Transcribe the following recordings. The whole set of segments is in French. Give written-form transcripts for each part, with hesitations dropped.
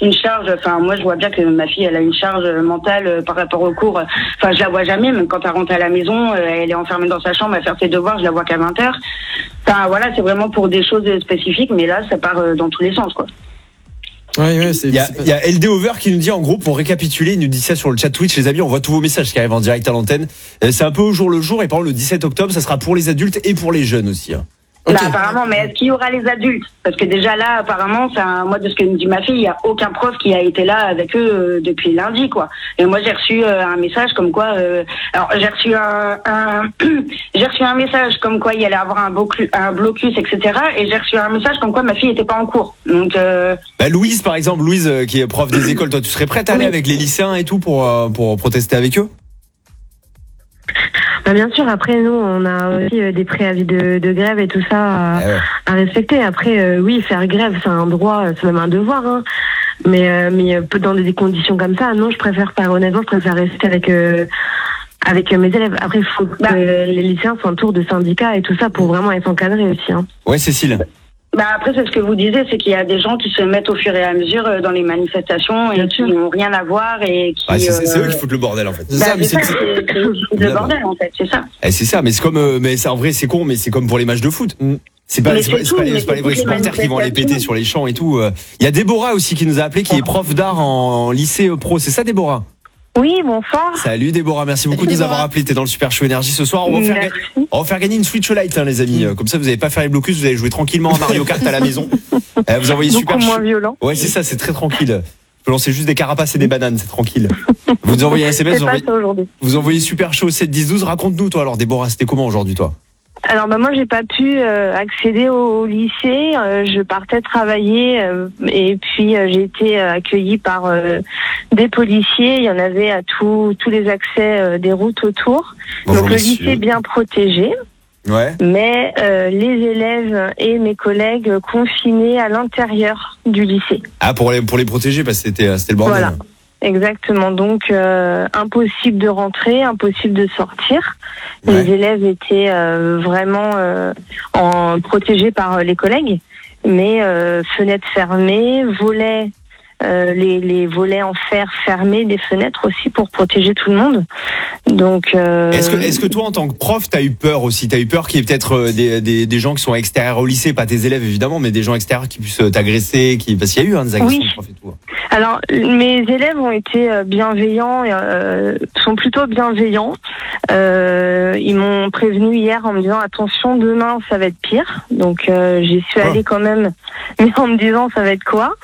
une charge. Enfin, moi, je vois bien que ma fille, elle a une charge mentale par rapport au cours. Enfin, je la vois jamais, même quand elle rentre à la maison, elle est enfermée dans sa chambre à faire ses devoirs, je la vois qu'à 20h. Enfin, voilà, c'est vraiment pour des choses spécifiques, mais là, ça part dans tous les sens, quoi. Ouais, Il y a LD Over qui nous dit, en gros, pour récapituler, il nous dit ça sur le chat Twitch, les amis, on voit tous vos messages qui arrivent en direct à l'antenne. C'est un peu au jour le jour, et par exemple, le 17 octobre, ça sera pour les adultes et pour les jeunes aussi. Okay. Bah, apparemment, mais est-ce qu'il y aura les adultes? Parce que déjà là, apparemment, moi, de ce que me dit ma fille, il n'y a aucun prof qui a été là avec eux depuis lundi, quoi. Et moi, j'ai reçu un message comme quoi... alors, j'ai reçu j'ai reçu un message comme quoi il allait avoir un blocus, etc. Et j'ai reçu un message comme quoi ma fille n'était pas en cours. Donc... Louise, par exemple, Louise, qui est prof des écoles, toi, tu serais prête à aller avec les lycéens et tout pour protester avec eux? Bah bien sûr, après nous on a aussi des préavis de grève et tout ça à respecter. Après oui, faire grève c'est un droit, c'est même un devoir, hein. Mais dans des conditions comme ça, non, je préfère rester avec mes élèves. Après il faut que les lycéens s'entourent de syndicats et tout ça pour vraiment être encadrés aussi, hein. Ouais, Cécile. Bah après, c'est ce que vous disiez, c'est qu'il y a des gens qui se mettent au fur et à mesure dans les manifestations et qui n'ont rien à voir et qui... c'est eux qui foutent le bordel, en fait. C'est le bordel, en fait, c'est ça. C'est ça, mais c'est comme... mais c'est en vrai, c'est con, mais c'est comme pour les matchs de foot. C'est pas les vrais supporters qui vont aller péter sur les champs et tout. Il y a Déborah aussi qui nous a appelé, qui est prof d'art en lycée pro. C'est ça, Déborah? Oui, bonsoir. Salut Déborah, merci beaucoup de nous avoir appelé. T'es dans le Super Show Énergie ce soir. On va faire gagner une Switch Lite, les amis. Comme ça, vous n'allez pas faire les blocus, vous allez jouer tranquillement à Mario Kart à la maison. Vous envoyez Super moins violent. Ouais, c'est ça, c'est très tranquille. Je peux lancer juste des carapaces et des bananes, c'est tranquille. Vous nous envoyez un SMS, vous envoyez Super Show 7 10 12. Raconte-nous, toi, alors Déborah, c'était comment aujourd'hui, toi? Alors moi j'ai pas pu accéder au lycée, je partais travailler et puis j'ai été accueillie par des policiers, il y en avait à tous les accès des routes autour. Bonjour, donc le monsieur. lycée est bien protégé. Ouais. Mais les élèves et mes collègues confinés à l'intérieur du lycée. Ah, pour les protéger parce que c'était le bordel. Voilà. Exactement, donc impossible de rentrer, impossible de sortir. Ouais. Les élèves étaient vraiment protégés par les collègues, mais fenêtres fermées, volets, les volets en fer fermés, des fenêtres aussi pour protéger tout le monde. Donc est-ce que toi en tant que prof t'as eu peur aussi? T'as eu peur qu'il y ait peut-être des gens qui sont extérieurs au lycée, pas tes élèves évidemment, mais des gens extérieurs qui puissent t'agresser, parce qu'il y a eu des agressions de profs et tout. Alors mes élèves ont été bienveillants, sont plutôt bienveillants. Ils m'ont prévenu hier en me disant attention, demain ça va être pire. Donc j'y suis allée quand même, mais en me disant ça va être quoi.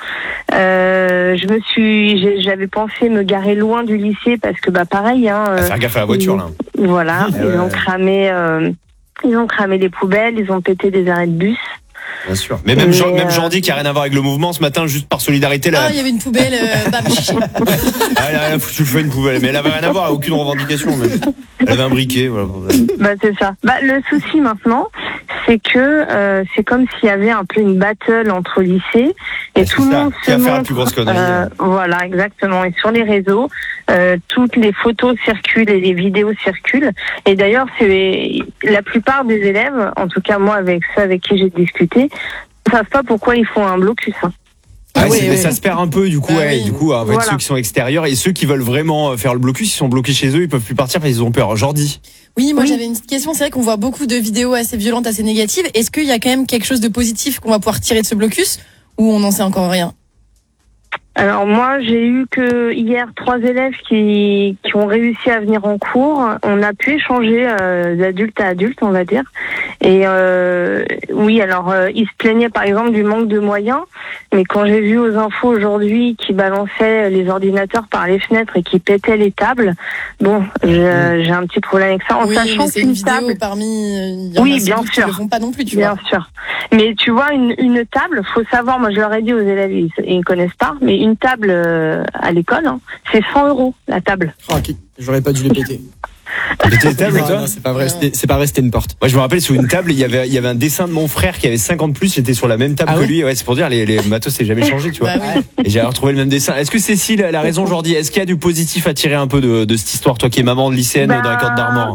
J'avais pensé me garer loin du lycée parce que pareil, hein. Faire gaffe à la voiture là. Voilà, ils ont cramé les poubelles, ils ont pété des arrêts de bus. Bien sûr. Mais même Jordi qui a rien à voir avec le mouvement ce matin, juste par solidarité là. Ah, il y avait une poubelle, elle a foutu le feu à une poubelle, mais elle avait rien à voir, aucune revendication. Mais elle avait un briquet, voilà. C'est ça. Le souci maintenant, c'est que c'est comme s'il y avait un peu une battle entre lycées et tout le monde se montre. La plus grosse connerie. Voilà, exactement. Et sur les réseaux, toutes les photos circulent et les vidéos circulent. Et d'ailleurs, c'est la plupart des élèves, en tout cas moi avec ceux avec qui j'ai discuté, ne savent pas pourquoi ils font un blocus. Mais ça se perd un peu du coup, du coup, en fait, ceux qui sont extérieurs et ceux qui veulent vraiment faire le blocus, ils sont bloqués chez eux, ils peuvent plus partir parce qu'ils ont peur. Jordi. Oui, moi j'avais une petite question. C'est vrai qu'on voit beaucoup de vidéos assez violentes, assez négatives. Est-ce qu'il y a quand même quelque chose de positif qu'on va pouvoir tirer de ce blocus ou on n'en sait encore rien? Alors moi j'ai eu que hier 3 élèves qui ont réussi à venir en cours. On a pu échanger d'adulte à adulte, on va dire. Et oui, alors ils se plaignaient par exemple du manque de moyens, mais quand j'ai vu aux infos aujourd'hui qu'ils balançaient les ordinateurs par les fenêtres et qu'ils pétaient les tables, bon, j'ai un petit problème avec ça. En sachant mais c'est une vidéo parmi oui, bien sûr, qui le font pas non plus, tu bien vois. sûr. Mais tu vois une table, faut savoir, moi je leur ai dit aux élèves, ils connaissent pas, mais une table à l'école, c'est 100 € la table. Ok, j'aurais pas dû les péter. Péter les tables, toi? Non, c'est pas vrai, c'était une porte. Moi, je me rappelle, sur une table, il y avait un dessin de mon frère qui avait 50 plus, j'étais sur la même table que lui. Ouais, c'est pour dire, les matos, c'est jamais changé, tu vois. Et j'ai retrouvé le même dessin. Est-ce que Cécile, elle a raison, Jordi? Est-ce qu'il y a du positif à tirer un peu de cette histoire, toi qui es maman de lycéenne dans la Côte d'Armor?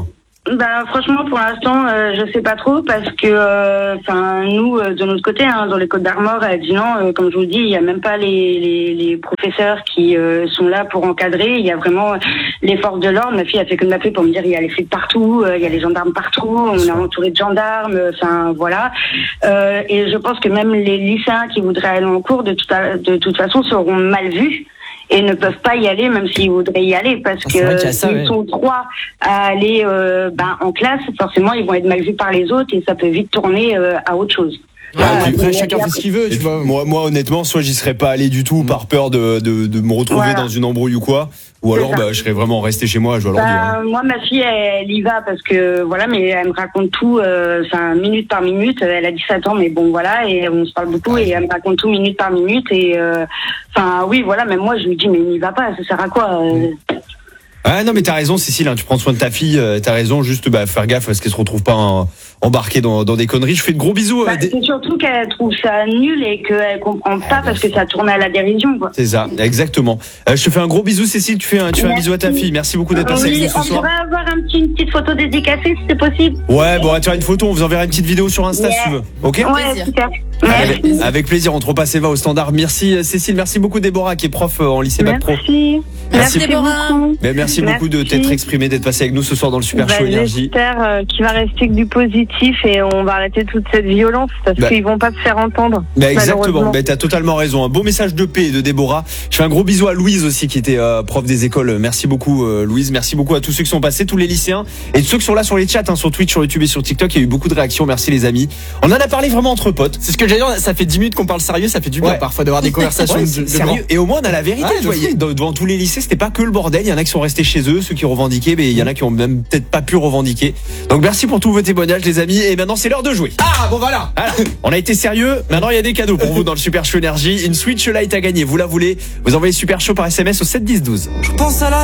Bah franchement pour l'instant je sais pas trop parce que nous de notre côté dans les Côtes d'Armor elle dit non comme je vous dis il y a même pas les professeurs qui sont là pour encadrer, il y a vraiment les forces de l'ordre. Ma fille a fait que de m'appeler pour me dire il y a les flics partout, il y a les gendarmes partout, on est entouré de gendarmes, voilà. Et je pense que même les lycéens qui voudraient aller en cours de toute façon seront mal vus et ne peuvent pas y aller même s'ils voudraient y aller parce que s'ils sont 3 à aller en classe, forcément ils vont être mal vus par les autres et ça peut vite tourner à autre chose. Après chacun fait ce qu'il veut, tu vois. Moi honnêtement, soit j'y serais pas allé du tout par peur de me retrouver dans une embrouille ou quoi, ou alors je serais vraiment resté chez moi à jouer à l'ordi. Moi ma fille elle y va parce que voilà, mais elle me raconte tout minute par minute, elle a 17 ans mais bon voilà, et on se parle beaucoup et elle me raconte tout minute par minute et oui voilà, même moi je lui dis mais n'y va pas, ça sert à quoi Ah non mais t'as raison Cécile, tu prends soin de ta fille, t'as raison, juste faire gaffe parce qu'elle se retrouve pas embarquée dans des conneries. Je fais de gros bisous. C'est surtout qu'elle trouve ça nul et qu'elle comprend pas parce que ça tourne à la dérision quoi. C'est ça, exactement. Je te fais un gros bisou Cécile, tu fais un bisou à ta fille. Merci beaucoup d'être passée avec nous ce soir. On pourrait avoir une petite photo dédicacée si c'est possible. Ouais, bon on va te faire une photo, on vous enverra une petite vidéo sur Insta si tu veux. Ok ? Ouais, super. Avec plaisir, on te repasse Eva au standard. Merci Cécile, merci beaucoup Déborah qui est prof en lycée Bac Pro. Merci Déborah. Merci beaucoup de t'être exprimée, d'être passée avec nous ce soir dans le Super Show Énergie. J'espère qu'il va rester que du positif et on va arrêter toute cette violence parce qu'ils vont pas se faire entendre. Exactement, t'as totalement raison. Un beau message de paix de Déborah. Je fais un gros bisou à Louise aussi qui était prof des écoles. Merci beaucoup Louise, merci beaucoup à tous ceux qui sont passés, tous les lycéens et tous ceux qui sont là sur les chats, sur Twitch, sur YouTube et sur TikTok. Il y a eu beaucoup de réactions, merci les amis. On en a parlé vraiment entre potes. C'est ce que j'allais dire, ça fait 10 minutes qu'on parle sérieux, ça fait du bien parfois d'avoir des conversations sérieux. Et au moins on a la vérité, tu vois, devant tous les lycées, c'était pas que le bordel, il y en a qui sont restés chez eux, ceux qui revendiquaient, mais il y en a qui ont même peut-être pas pu revendiquer. Donc merci pour tous vos témoignages les amis, et maintenant c'est l'heure de jouer. Ah bon voilà. On a été sérieux, maintenant il y a des cadeaux pour vous dans le Super Show Énergie, une Switch Lite à gagner, vous la voulez, vous envoyez Super Show par SMS au 7 10 12. Je pense à la